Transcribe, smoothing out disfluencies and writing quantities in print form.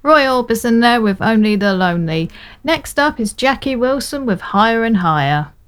Roy Orbison there with Only the Lonely. Next up is Jackie Wilson with Higher and Higher.